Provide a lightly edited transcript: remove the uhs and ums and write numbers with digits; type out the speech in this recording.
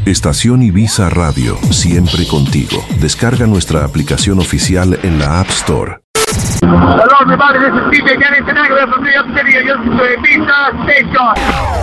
Estación Ibiza Radio, siempre contigo. Descarga nuestra aplicación oficial en la App Store. Hello everybody, this is DJ Dennis and Aguilar from New York City. You're listening to Ibiza Station.